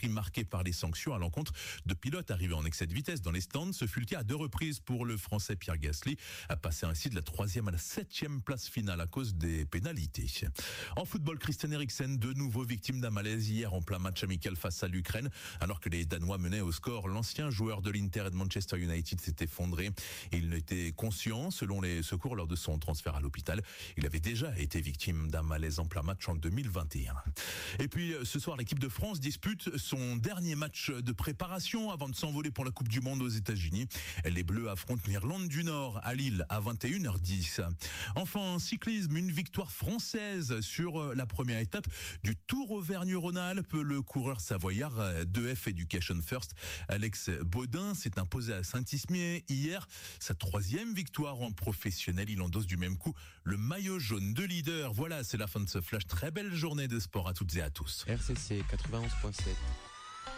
marqué par les sanctions à l'encontre de pilotes arrivés en excès de vitesse dans les stands. Ce fut le cas à 2 reprises pour le Français Pierre Gasly, a passé ainsi de la 3e à la 7e place finale à cause des pénalités. En football, Christian Eriksen, de nouveau victime d'un malaise hier en plein match amical face à l'Ukraine. Alors que les Danois menaient au score, l'ancien joueur de l'Inter et de Manchester United s'est effondré. Il était conscient, selon les secours, lors de son transfert à l'hôpital. Il avait déjà été victime d'un malaise en plein match en 2021. Et puis ce soir, l'équipe de France dispute son dernier match de préparation avant de s'envoler pour la Coupe du Monde aux États-Unis. Les Bleus affrontent l'Irlande du Nord à Lille à 21h10. Enfin, en cyclisme, une victoire française sur la première étape du Tour Auvergne-Rhône-Alpes. Le coureur savoyard d'EF Education First, Alex Baudin, s'est imposé à Saint-Ismier hier. Sa 3e victoire en professionnel. Il endosse du même coup le maillot jaune de leader. Voilà, c'est la fin de ce flash. Très belle journée de sport à toutes et à tous. RCC 91.7.